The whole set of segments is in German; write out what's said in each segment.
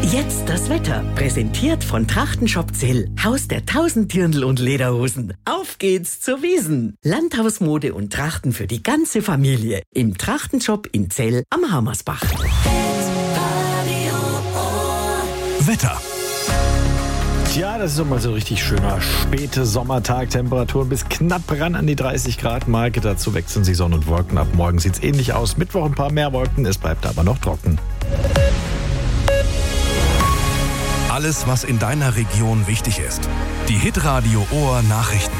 Jetzt das Wetter, präsentiert von Trachtenshop Zell, Haus der 1000 Dirndl und Lederhosen. Auf geht's zur Wiesn. Landhausmode und Trachten für die ganze Familie im Trachtenshop in Zell am Hammersbach. Wetter. Ja, das ist doch mal so ein richtig schöner späte Sommertag. Temperaturen bis knapp ran an die 30 Grad Marke. Dazu wechseln sich Sonne und Wolken ab. Morgen sieht's ähnlich aus. Mittwoch ein paar mehr Wolken. Es bleibt aber noch trocken. Alles, was in deiner Region wichtig ist. Die Hitradio Ohr Nachrichten.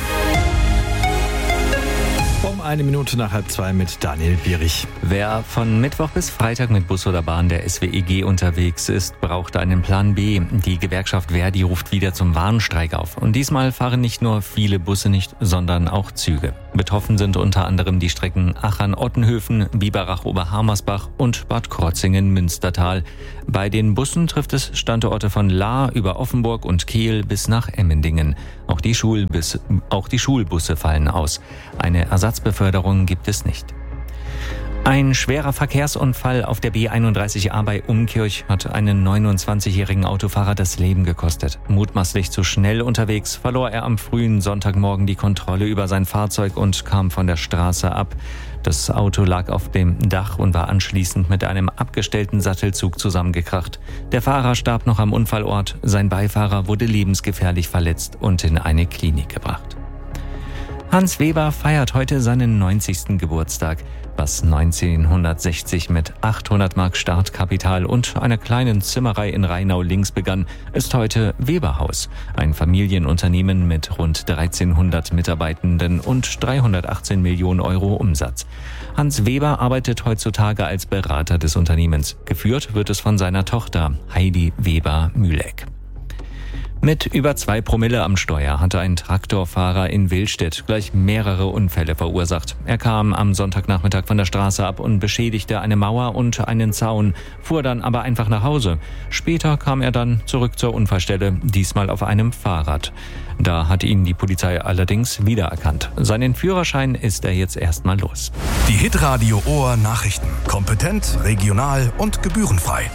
Um 1 Minute nach 1:30 mit Daniel Bierich. Wer von Mittwoch bis Freitag mit Bus oder Bahn der SWEG unterwegs ist, braucht einen Plan B. Die Gewerkschaft Verdi ruft wieder zum Warnstreik auf. Und diesmal fahren nicht nur viele Busse nicht, sondern auch Züge. Betroffen sind unter anderem die Strecken Achern-Ottenhöfen, Biberach-Oberhammersbach und Bad Krotzingen-Münstertal. Bei den Bussen trifft es Standorte von Lahr über Offenburg und Kehl bis nach Emmendingen. Auch die Schulbusse fallen aus. Eine Ersatzbeförderung gibt es nicht. Ein schwerer Verkehrsunfall auf der B31a bei Umkirch hat einen 29-jährigen Autofahrer das Leben gekostet. Mutmaßlich zu schnell unterwegs verlor er am frühen Sonntagmorgen die Kontrolle über sein Fahrzeug und kam von der Straße ab. Das Auto lag auf dem Dach und war anschließend mit einem abgestellten Sattelzug zusammengekracht. Der Fahrer starb noch am Unfallort, sein Beifahrer wurde lebensgefährlich verletzt und in eine Klinik gebracht. Hans Weber feiert heute seinen 90. Geburtstag. Was 1960 mit 800 Mark Startkapital und einer kleinen Zimmerei in Rheinau-Links begann, ist heute Weberhaus, ein Familienunternehmen mit rund 1300 Mitarbeitenden und 318 Millionen Euro Umsatz. Hans Weber arbeitet heutzutage als Berater des Unternehmens. Geführt wird es von seiner Tochter Heidi Weber-Mühleck. Mit über 2 Promille am Steuer hatte ein Traktorfahrer in Willstedt gleich mehrere Unfälle verursacht. Er kam am Sonntagnachmittag von der Straße ab und beschädigte eine Mauer und einen Zaun, fuhr dann aber einfach nach Hause. Später kam er dann zurück zur Unfallstelle, diesmal auf einem Fahrrad. Da hat ihn die Polizei allerdings wiedererkannt. Seinen Führerschein ist er jetzt erstmal los. Die Hitradio Ohr Nachrichten. Kompetent, regional und gebührenfrei.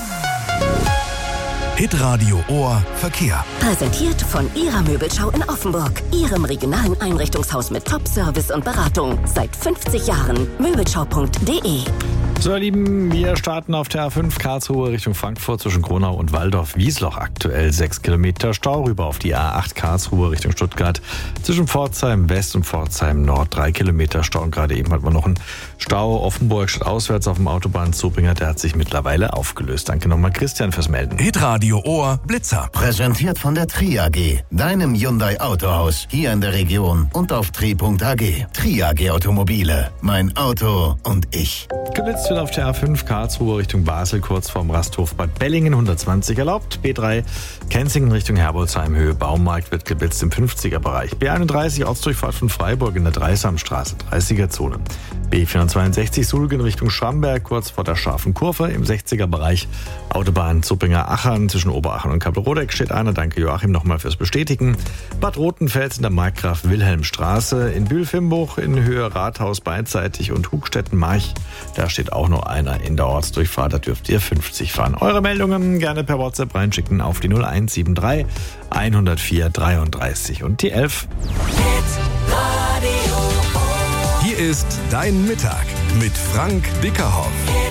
Hitradio Ohr Verkehr. Präsentiert von Ihrer Möbelschau in Offenburg. Ihrem regionalen Einrichtungshaus mit Top-Service und Beratung. Seit 50 Jahren. Möbelschau.de. So, ihr Lieben, wir starten auf der A5 Karlsruhe Richtung Frankfurt zwischen Gronau und Waldorf-Wiesloch. Aktuell 6 Kilometer Stau, rüber auf die A8 Karlsruhe Richtung Stuttgart. Zwischen Pforzheim West und Pforzheim Nord 3 Kilometer Stau. Und gerade eben hat man noch einen Stau Offenburg statt auswärts auf dem Autobahnzubringer. Der hat sich mittlerweile aufgelöst. Danke nochmal Christian fürs Melden. Hitradio Ohr Blitzer. Präsentiert von der Tri AG, deinem Hyundai Autohaus, hier in der Region und auf tri.ag. Tri AG Automobile, mein Auto und ich. Geblitzt wird auf der A5 Karlsruhe Richtung Basel, kurz vorm Rasthof Bad Bellingen, 120 erlaubt. B3 Kenzingen Richtung Herbolzheim, Höhe Baumarkt wird geblitzt im 50er-Bereich. B31 Ortsdurchfahrt von Freiburg in der Dreisamstraße, 30er-Zone. B462 Sulgen Richtung Schramberg, kurz vor der scharfen Kurve im 60er-Bereich. Autobahn Zuppinger-Achern zwischen Oberachern und Kappelrodeck steht einer. Danke Joachim nochmal fürs Bestätigen. Bad Rotenfels in der Markgraf Wilhelmstraße, in Bühl-Fimbuch in Höhe Rathaus beidseitig und Hugstetten-March. Da steht auch noch einer in der Ortsdurchfahrt, da dürft ihr 50 fahren. Eure Meldungen gerne per WhatsApp reinschicken auf die 0173 104 33 und die 11. Hier ist Dein Mittag mit Frank Dickerhoff.